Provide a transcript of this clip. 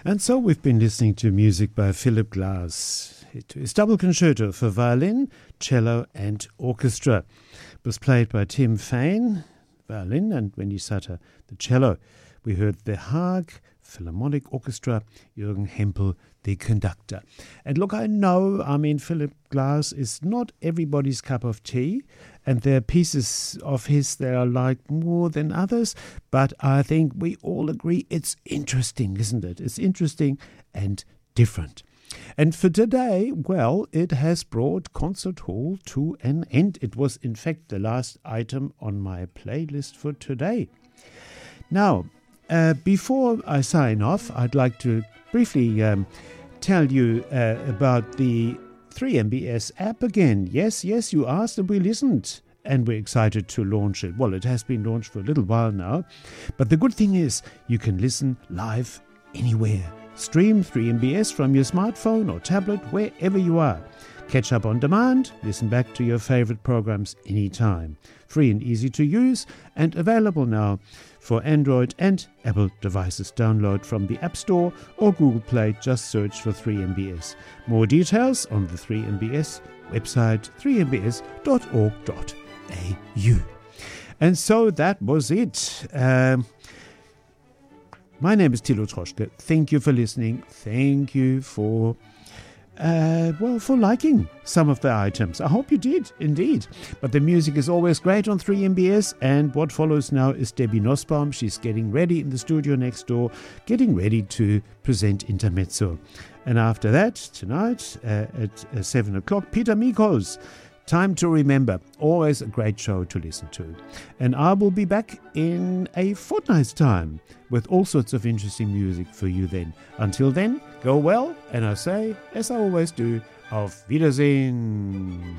And so we've been listening to music by Philip Glass. It is double concerto for violin, cello and orchestra. It was played by Tim Fain, violin, and Wendy Sutter, the cello. We heard the Haag Philharmonic Orchestra, Jürgen Hempel, the conductor. And look, I know, Philip Glass is not everybody's cup of tea, and there are pieces of his that are liked more than others, but I think we all agree it's interesting, isn't it? It's interesting and different. And for today, well, it has brought Concert Hall to an end. It was, in fact, the last item on my playlist for today. Now, before I sign off, I'd like to briefly tell you about the 3MBS app again. Yes, you asked and we listened, and we're excited to launch it. Well, it has been launched for a little while now, but the good thing is you can listen live anywhere. Stream 3MBS from your smartphone or tablet wherever you are. Catch up on demand, listen back to your favorite programs anytime. Free and easy to use, and available now for Android and Apple devices. Download from the App Store or Google Play. Just search for 3MBS. More details on the 3MBS website, 3mbs.org.au. And so that was it. My name is Thilo Troschke. Thank you for listening. Thank you for liking some of the items. I hope you did, indeed. But the music is always great on 3MBS, and what follows now is Debbie Nussbaum. She's getting ready in the studio next door, getting ready to present Intermezzo. And after that, tonight at 7 o'clock, Peter Mikos. Time to Remember. Always a great show to listen to. And I will be back in a fortnight's time with all sorts of interesting music for you then. Until then, go well, and I say, as I always do, auf Wiedersehen.